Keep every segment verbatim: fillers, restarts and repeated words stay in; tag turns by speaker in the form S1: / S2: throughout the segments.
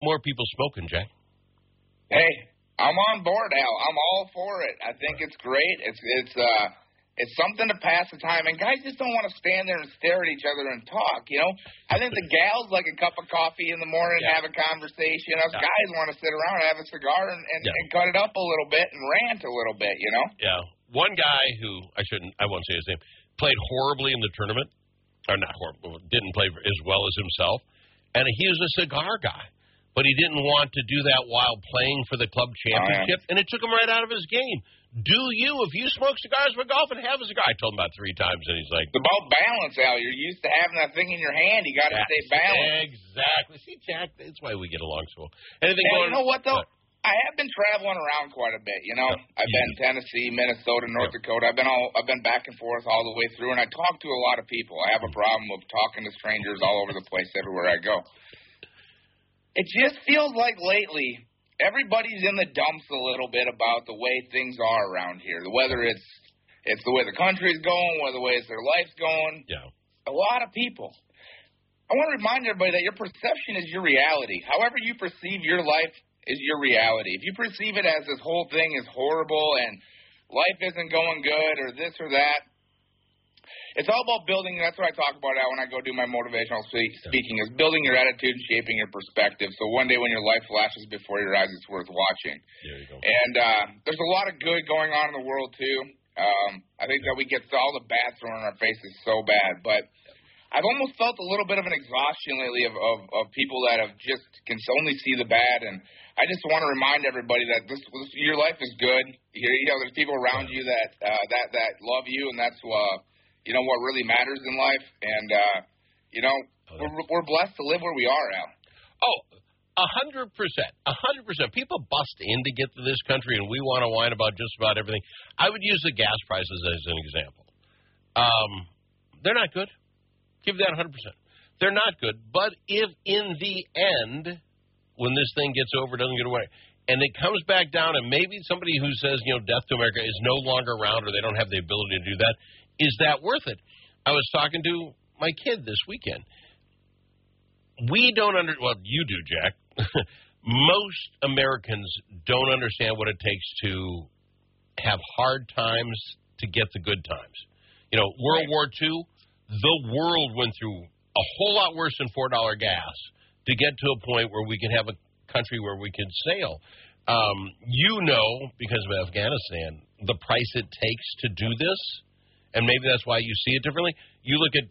S1: more people smoking, Jack.
S2: Hey, I'm on board, Al. I'm all for it. I think it's great. It's it's uh it's something to pass the time, and guys just don't want to stand there and stare at each other and talk. You know, I think the gals like a cup of coffee in the morning,
S1: yeah.
S2: have a conversation. Us
S1: yeah.
S2: guys want to sit around and have a cigar and, and,
S1: yeah.
S2: and cut it up a little bit and rant a little bit. You know?
S1: Yeah. One guy who I shouldn't, I won't say his name, played horribly in the tournament, or not horrible, didn't play as well as himself, and he was a cigar guy. But he didn't want to do that while playing for the club championship, oh, yeah. and it took him right out of his game. Do you, if you smoke cigars for golf, and have a cigar? I told him about three times, and he's like...
S2: It's about balance, Al. You're used to having that thing in your hand. You got to stay balanced.
S1: Exactly. See, Jack, that's why we get along so well. Anything
S2: yeah,
S1: going...
S2: You know what, though? What? I have been traveling around quite a bit, you know. Yeah, I've been do. Tennessee, Minnesota, North yeah. Dakota. I've been all I've been back and forth all the way through, and I talk to a lot of people. I have a problem with talking to strangers all over the place everywhere I go. It just feels like lately everybody's in the dumps a little bit about the way things are around here. Whether it's it's the way the country's going, whether the way it's their life's going.
S1: Yeah.
S2: A lot of people. I want to remind everybody that your perception is your reality. However you perceive your life is your reality. If you perceive it as this whole thing is horrible and life isn't going good or this or that, it's all about building. That's what I talk about when I go do my motivational speaking, is building your attitude and shaping your perspective. So one day when your life flashes before your eyes, it's worth watching.
S1: There you go.
S2: And uh, there's a lot of good going on in the world, too. Um, I think that we get all the bad thrown in our faces so bad. But I've almost felt a little bit of an exhaustion lately of, of, of people that have just can only see the bad. And I just want to remind everybody that this, this your life is good. You, you know, there's people around you that uh, that that love you, and that's uh, you know what really matters in life. And uh, you know, oh, we're, we're blessed to live where we are, Al.
S1: Oh, a hundred percent, a hundred percent. People bust in to get to this country, and we want to whine about just about everything. I would use the gas prices as an example. Um, they're not good. Give that a hundred percent. They're not good. But if in the end, when this thing gets over, doesn't get away, and it comes back down, and maybe somebody who says, you know, death to America is no longer around, or they don't have the ability to do that, is that worth it? I was talking to my kid this weekend. We don't under well, you do, Jack. Most Americans don't understand what it takes to have hard times to get the good times. You know, World War Two, the world went through a whole lot worse than four dollar gas to get to a point where we can have a country where we can sail. Um, you know, because of Afghanistan, the price it takes to do this, and maybe that's why you see it differently. You look at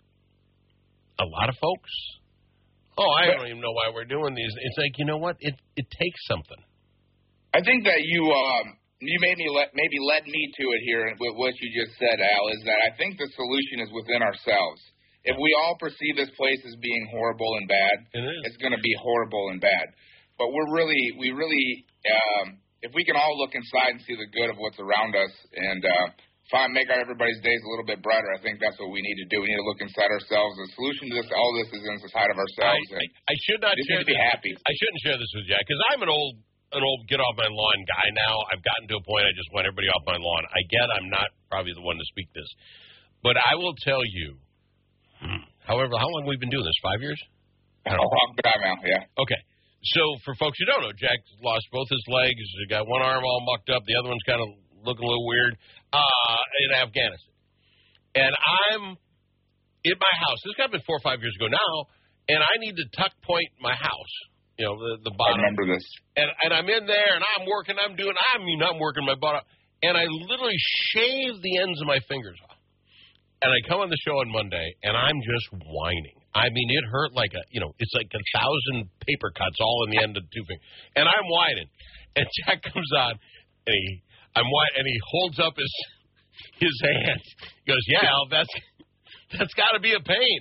S1: a lot of folks. Oh, I don't even know why we're doing these. It's like, you know what? It it takes something.
S2: I think that you um, you made me let, maybe led me to it here with what you just said, Al, is that I think the solution is within ourselves. If we all perceive this place as being horrible and bad,
S1: it is.
S2: It's going to be horrible and bad. But we're really, we really, um, if we can all look inside and see the good of what's around us and uh, find make our everybody's days a little bit brighter, I think that's what we need to do. We need to look inside ourselves. The solution to this, all this is inside of ourselves.
S1: I, and I, I should not
S2: just
S1: share
S2: need to be
S1: this.
S2: happy.
S1: I shouldn't share this with you because I'm an old, an old get off my lawn guy now. I've gotten to a point I just want everybody off my lawn. I get I'm not probably the one to speak this, but I will tell you. Hmm, however, how long have we been doing this? Five years?
S2: I don't know. A long time now, yeah.
S1: Okay. So for folks who don't know, Jack lost both his legs. He got one arm all mucked up. The other one's kind of looking a little weird uh, in Afghanistan. And I'm in my house. This got been four or five years ago now, and I need to tuck point my house, you know, the, the bottom.
S2: I remember this.
S1: And, and I'm in there, and I'm working. I'm doing, I mean, I'm working my butt off. And I literally shave the ends of my fingers off. And I come on the show on Monday, and I'm just whining. I mean, it hurt like a, you know, it's like a thousand paper cuts all in the end of two fingers. And I'm whining. And Jack comes on, and he, I'm whining, and he holds up his his hand. He goes, yeah, Al, that's, that's got to be a pain.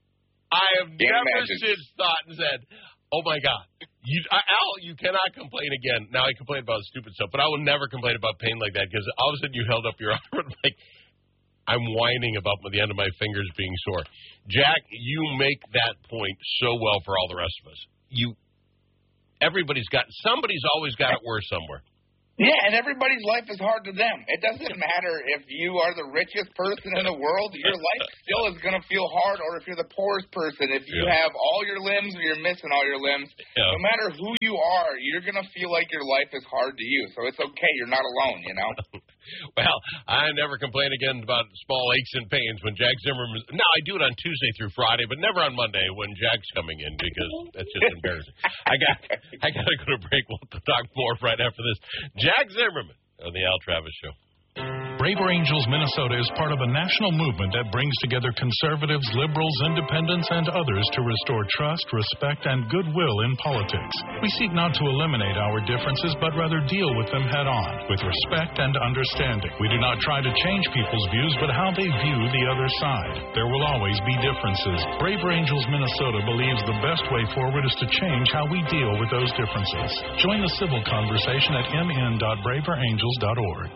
S1: I have
S2: Can't
S1: never
S2: imagine.
S1: since thought and said, oh, my God. You, I, Al, you cannot complain again. Now, I complain about stupid stuff, but I will never complain about pain like that because all of a sudden you held up your arm and like, I'm whining about the end of my fingers being sore. Jack, you make that point so well for all the rest of us. You, everybody's got, somebody's always got it worse somewhere.
S2: Yeah, and everybody's life is hard to them. It doesn't matter if you are the richest person in the world, your life still is going to feel hard, or if you're the poorest person. If you
S1: yeah.
S2: have all your limbs or you're missing all your limbs, yeah. no matter who you are, you're going to feel like your life is hard to you. So it's okay. You're not alone, you know?
S1: Well, I never complain again about small aches and pains when Jack Zimmerman. No, I do it on Tuesday through Friday, but never on Monday when Jack's coming in because that's just embarrassing. I got, I got to go to break. We'll talk more right after this. Jack Zimmerman on the Al Travis Show.
S3: Braver Angels Minnesota is part of a national movement that brings together conservatives, liberals, independents, and others to restore trust, respect, and goodwill in politics. We seek not to eliminate our differences, but rather deal with them head-on, with respect and understanding. We do not try to change people's views, but how they view the other side. There will always be differences. Braver Angels Minnesota believes the best way forward is to change how we deal with those differences. Join the civil conversation at m n dot braver angels dot org.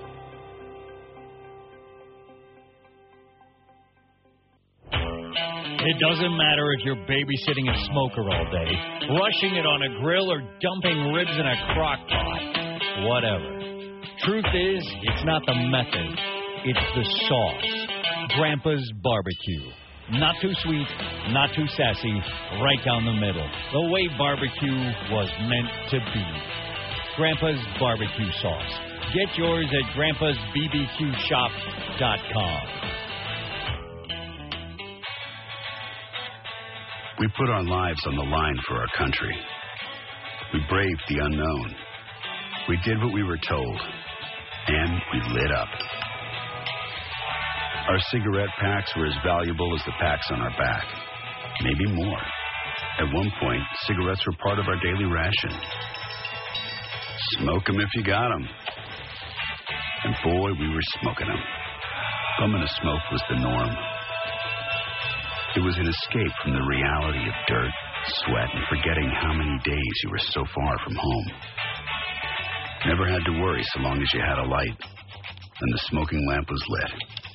S4: It doesn't matter if you're babysitting a smoker all day, rushing it on a grill, or dumping ribs in a crock pot. Whatever. Truth is, it's not the method. It's the sauce. Grandpa's Barbecue. Not too sweet, not too sassy, right down the middle. The way barbecue was meant to be. Grandpa's Barbecue Sauce. Get yours at grandpas b b q shop dot com.
S5: We put our lives on the line for our country. We braved the unknown. We did what we were told. And we lit up. Our cigarette packs were as valuable as the packs on our back. Maybe more. At one point, cigarettes were part of our daily ration. Smoke 'em if you got 'em. And boy, we were smoking 'em. Bumming a smoke was the norm. It was an escape from the reality of dirt, sweat, and forgetting how many days you were so far from home. Never had to worry so long as you had a light and the smoking lamp was lit.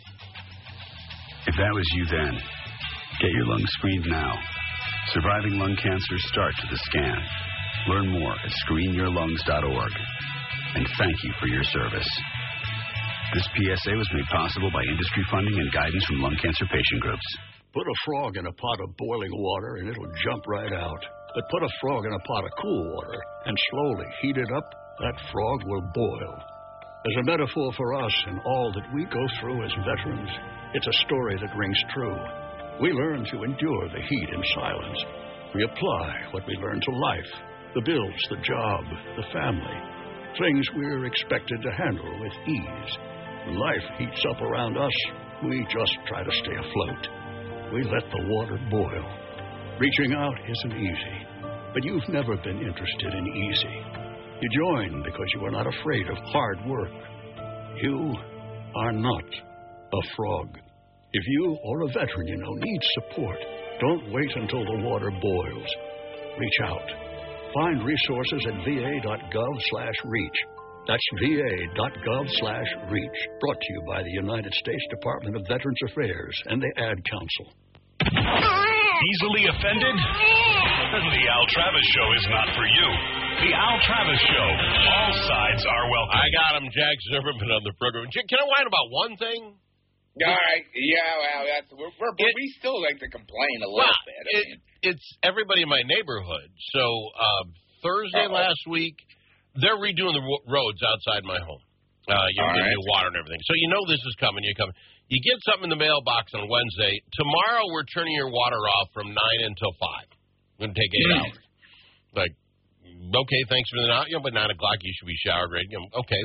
S5: If that was you then, get your lungs screened now. Surviving lung cancer starts with a scan. Learn more at screen your lungs dot org. And thank you for your service. This P S A was made possible by industry funding and guidance from lung cancer patient groups.
S6: Put a frog in a pot of boiling water and it'll jump right out. But put a frog in a pot of cool water and slowly heat it up, that frog will boil. As a metaphor for us and all that we go through as veterans, it's a story that rings true. We learn to endure the heat in silence. We apply what we learn to life, the bills, the job, the family, things we're expected to handle with ease. When life heats up around us, we just try to stay afloat. We let the water boil. Reaching out isn't easy, but you've never been interested in easy. You join because you are not afraid of hard work. You are not a frog. If you or a veteran you know needs support, don't wait until the water boils. Reach out. Find resources at v a dot gov slash reach. That's v a dot gov slash reach. Brought to you by the United States Department of Veterans Affairs and the Ad Council.
S3: Easily offended? The Al Travis Show is not for you. The Al Travis Show. All sides are welcome.
S1: I got him, Jack Zimmerman, on the program. Can I whine about one thing?
S2: All right. Yeah, well, that's we're, we're it, we still like to complain a little
S1: well,
S2: bit. I
S1: it,
S2: mean.
S1: It's everybody in my neighborhood. So uh, Thursday Uh-oh. last week, they're redoing the roads outside my home. Uh, you know, getting right. new water and everything. So you know this is coming. You come. You get something in the mailbox on Wednesday. Tomorrow we're turning your water off from nine until five. It's going to take eight mm. hours. Like, okay, thanks for the night. You know, but nine o'clock you should be showered, ready. You know, okay.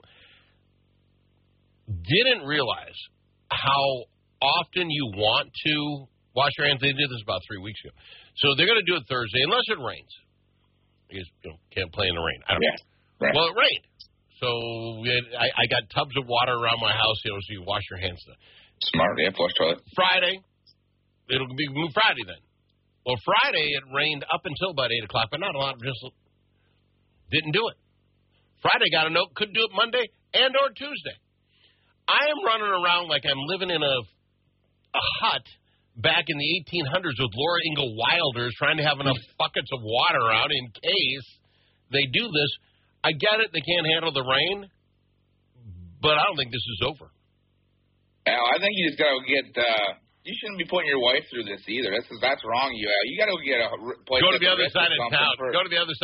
S1: Didn't realize how often you want to wash your hands. They did this about three weeks ago. So they're going to do it Thursday, unless it rains. Because you know, can't play in the rain. I don't
S2: yeah.
S1: know. Right. Well, it rained. So we had, I, I got tubs of water around my house, you know, so you wash your hands.
S2: Smart, yeah, flush toilet.
S1: Friday, it'll be Friday then. Well, Friday it rained up until about eight o'clock, but not a lot. Just didn't do it. Friday got a note, couldn't do it Monday and or Tuesday. I am running around like I'm living in a a hut back in the eighteen hundreds with Laura Ingalls Wilder, trying to have enough buckets of water out in case they do this. I get it. They can't handle the rain, but I don't think this is over.
S2: Al, I think you just got to get. Uh, you shouldn't be putting your wife through this either. This is that's wrong. You Al. You got to get a place.
S1: Go to the other side of town.
S2: First.
S1: Go to the other